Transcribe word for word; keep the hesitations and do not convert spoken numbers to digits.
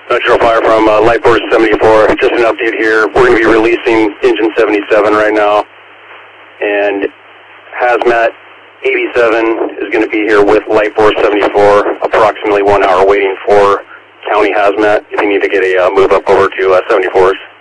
Metro Fire from uh, Light Force seventy-four. Just an update here. We're going to be releasing Engine seventy-seven right now. And Hazmat eighty-seven is going to be here with Light Force seventy-four, approximately one hour waiting for County Hazmat if you need to get a uh, move up over to uh, seventy-fours.